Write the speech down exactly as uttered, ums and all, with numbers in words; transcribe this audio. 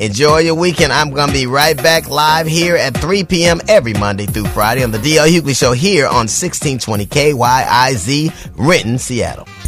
Enjoy your weekend. I'm going to be right back live here at three p.m. every Monday through Friday on the D L Hughley Show here on sixteen twenty K Y I Z, Renton, Seattle.